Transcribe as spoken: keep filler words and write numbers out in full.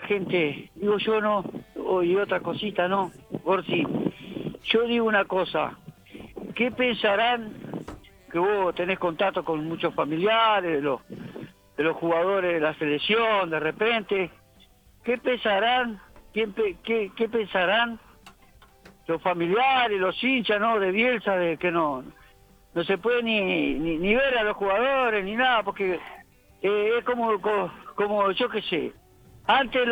gente, digo yo no, oh, y otra cosita no, Gorsi, yo digo una cosa, ¿qué pensarán que vos tenés contacto con muchos familiares de los, de los jugadores de la selección, de repente? ¿Qué pensarán, quién pe, qué, qué pensarán los familiares, los hinchas, ¿no? De Bielsa, de que no, no se puede ni, ni, ni ver a los jugadores, ni nada, porque eh, es como, como, como, yo qué sé, antes